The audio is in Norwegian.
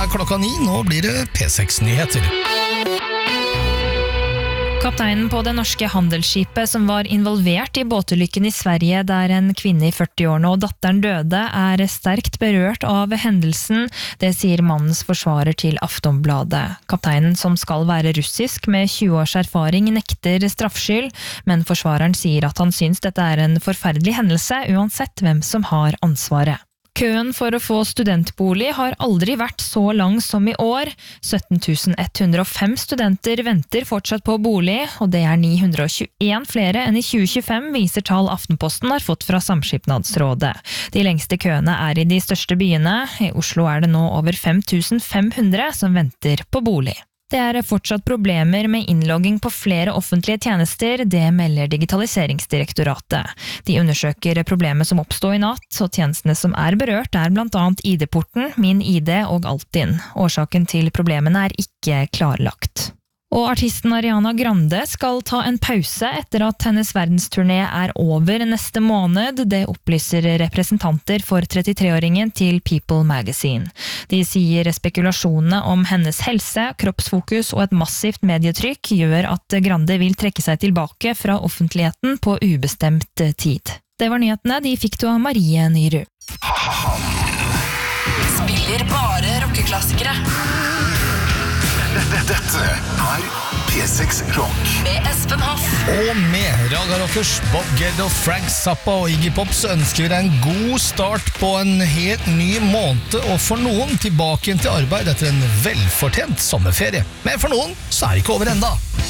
klokka 9, nå blir det P6-nyheter. Kapteinen på det norske handelsskipet som var involvert i båtulykken i Sverige der en kvinne i 40-årene og datteren døde, er sterkt berørt av hendelsen. Det sier mannens forsvarer til Aftonbladet. Kapteinen, som skal være russisk med 20 års erfaring, nekter straffskyld, men forsvareren sier at han syns dette er en forferdelig hendelse, uansett hvem som har ansvaret. Køen for å få studentbolig har aldri vært så lang som i år. 17 105 studenter venter fortsatt på bolig, og det er 921 flere enn i 2025, viser tall Aftenposten har fått fra Samskipnadsrådet. De lengste køene er i de største byene. I Oslo er det nå over 5500 som venter på bolig. Det er fortsatt problemer med innlogging på flere offentlige tjenester, det melder Digitaliseringsdirektoratet. De undersøker problemet som oppstod i natt, og tjenestene som er berørt er blant annet ID-porten, Min ID og Altinn. Årsaken til problemene er ikke klarlagt. Og artisten Ariana Grande skal ta en pause etter at hennes verdensturné er over neste måned. Det opplyser representanter for 33-åringen til People Magazine. De sier spekulasjonene om hennes helse, kroppsfokus og et massivt medietrykk gjør at Grande vil trekke seg tilbake fra offentligheten på ubestemt tid. Det var nyhetene, de fikk du av Marie Nyrud. Spiller bare rockeklassikere. Dette er P6 Rock Med Espen Hoff Og med Raga Rockers, Bob Geldof, Frank Zappa og Iggy Pop så ønsker vi deg en god start på en helt ny måned, og for noen tilbake til arbeid etter en velfortjent sommerferie. Men for noen så er det ikke over enda.